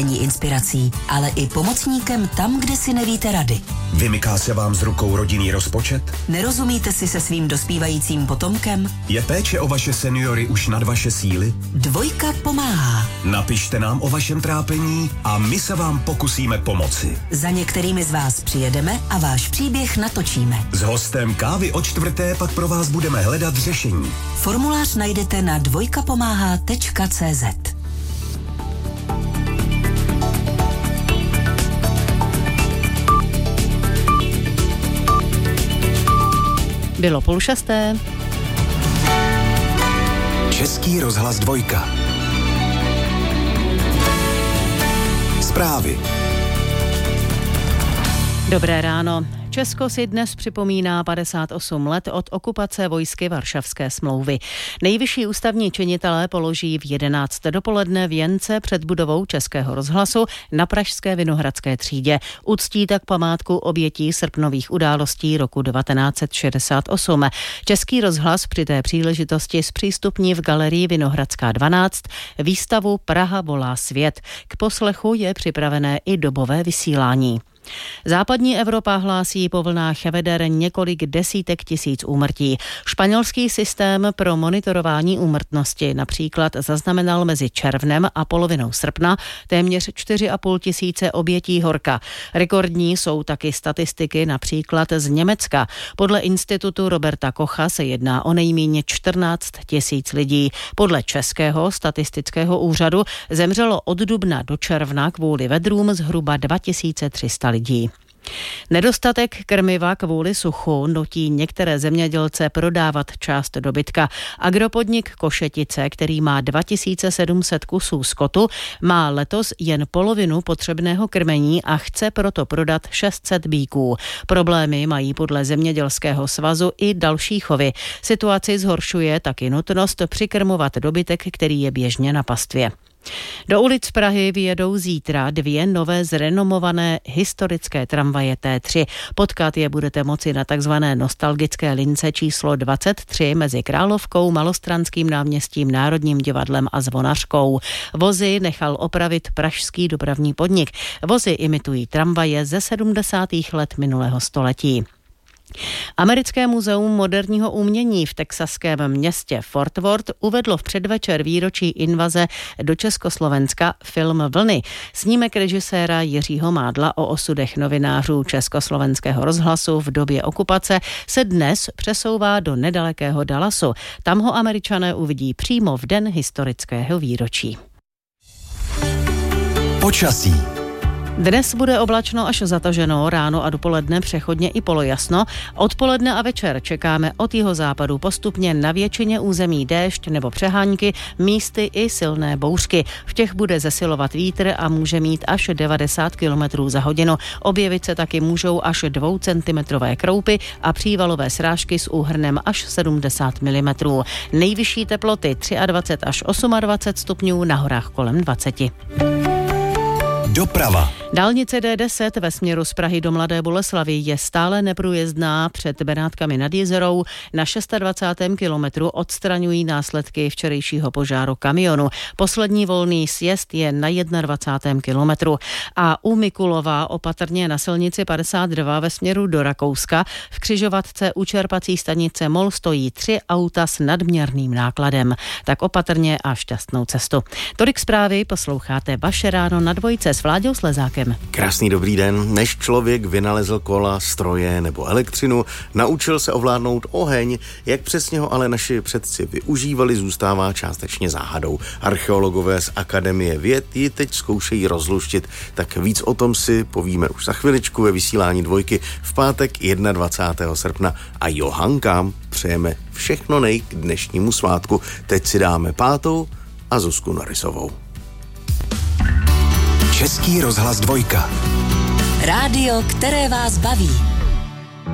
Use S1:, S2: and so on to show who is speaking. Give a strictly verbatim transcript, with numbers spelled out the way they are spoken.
S1: denní inspirací, ale i pomocníkem tam, kde si nevíte rady.
S2: Vymyká se vám z rukou rodinný rozpočet?
S1: Nerozumíte si se svým dospívajícím potomkem?
S2: Je péče o vaše seniory už nad vaše síly?
S1: Dvojka pomáhá.
S2: Napište nám o vašem trápení a my se vám pokusíme pomoci.
S1: Za některými z vás přijedeme a váš příběh natočíme.
S2: S hostem kávy o čtvrté pak pro vás budeme hledat řešení.
S1: Formulář najdete na dvojkapomáhá tečka cé zet.
S3: Bylo půl šesté.
S2: Český rozhlas dvojka. Zprávy.
S3: Dobré ráno. Česko si dnes připomíná padesát osm let od okupace vojsky Varšavské smlouvy. Nejvyšší ústavní činitelé položí v jedenáct dopoledne věnce před budovou Českého rozhlasu na pražské Vinohradské třídě. Uctí tak památku obětí srpnových událostí roku devatenáct set šedesát osm. Český rozhlas při té příležitosti zpřístupní v galerii Vinohradská dvanáct výstavu Praha volá svět. K poslechu je připravené i dobové vysílání. Západní Evropa hlásí po vlnách veder několik desítek tisíc úmrtí. Španělský systém pro monitorování úmrtnosti například zaznamenal mezi červnem a polovinou srpna téměř čtyři a půl tisíce obětí horka. Rekordní jsou taky statistiky například z Německa. Podle institutu Roberta Kocha se jedná o nejméně čtrnáct tisíc lidí. Podle Českého statistického úřadu zemřelo od dubna do června kvůli vedrům zhruba dva tisíce tři sta lidí. Nedostatek krmiva kvůli suchu nutí některé zemědělce prodávat část dobytka. Agropodnik Košetice, který má dva tisíce sedm set kusů skotu, má letos jen polovinu potřebného krmení a chce proto prodat šest set býků. Problémy mají podle Zemědělského svazu i další chovy. Situaci zhoršuje taky nutnost přikrmovat dobytek, který je běžně na pastvě. Do ulic Prahy vyjedou zítra dvě nové zrenomované historické tramvaje T tři. Potkat je budete moci na takzvané nostalgické lince číslo dvacet tři mezi Královkou, Malostranským náměstím, Národním divadlem a Zvonařkou. Vozy nechal opravit pražský dopravní podnik. Vozy imitují tramvaje ze sedmdesátých let minulého století. Americké muzeum moderního umění v texaském městě Fort Worth uvedlo v předvečer výročí invaze do Československa film Vlny. Snímek režiséra Jiřího Mádla o osudech novinářů Československého rozhlasu v době okupace se dnes přesouvá do nedalekého Dallasu. Tam ho Američané uvidí přímo v den historického výročí.
S2: Počasí.
S3: Dnes bude oblačno až zataženo, ráno a dopoledne přechodně i polojasno. Odpoledne a večer čekáme od jihozápadu postupně na většině území déšť nebo přehánky, místy i silné bouřky. V těch bude zesilovat vítr a může mít až devadesát kilometrů za hodinu. Objevit se taky můžou až dvoucentimetrové kroupy a přívalové srážky s úhrnem až sedmdesát milimetrů. Nejvyšší teploty dvacet tři až dvacet osm stupňů, na horách kolem dvacet.
S2: Doprava.
S3: Dálnice D deset ve směru z Prahy do Mladé Boleslavi je stále neprůjezdná před Benátkami nad Jizerou. Na dvacátém šestém kilometru odstraňují následky včerejšího požáru kamionu. Poslední volný sjezd je na dvacátém prvním kilometru. A u Mikulova opatrně na silnici padesát dva ve směru do Rakouska v křižovatce u čerpací stanice Mol stojí tři auta s nadměrným nákladem. Tak opatrně a šťastnou cestu. Tolik zprávy, posloucháte Vaše ráno na dvojce s Vláďou Slezákem.
S4: Krásný dobrý den. Než člověk vynalezl kola, stroje nebo elektřinu, naučil se ovládnout oheň. Jak přesně ho ale naši předci využívali, zůstává částečně záhadou. Archeologové z Akademie věd ji teď zkoušejí rozluštit. Tak víc o tom si povíme už za chviličku ve vysílání dvojky v pátek dvacátého prvního srpna. A Johankám přejeme všechno nej k dnešnímu svátku. Teď si dáme Pátou a Zuzku Norisovou.
S2: Český rozhlas dvojka.
S1: Rádio, které vás baví.